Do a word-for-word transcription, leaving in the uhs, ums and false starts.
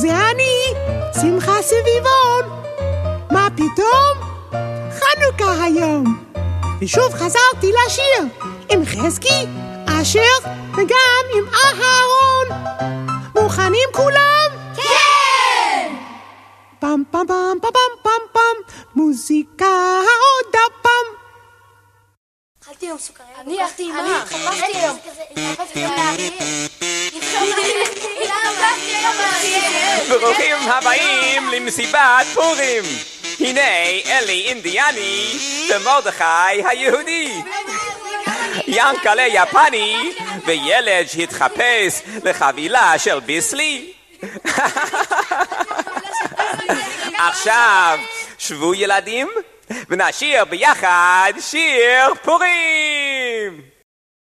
זה אני, שמחה סביבון. מה פתאום? חנוכה היום. ושוב חזרתי לשיר עם חזקי, אשר וגם עם אהרון. מוכנים כולם? כן! פם פם פם פם פם פם, מוזיקה עוד הפעם. אכלתי היום סוכריה. אני אכלתי עם מה? חפשתי היום. ברוכים הבאים למסיבת פורים. הנה אלי אינדיאני ומרדכי היהודי, ינקלה יפני וילד שהתחפש לחבילה של ביסלי. עכשיו שבו ילדים ונשיר ביחד שיר פורים.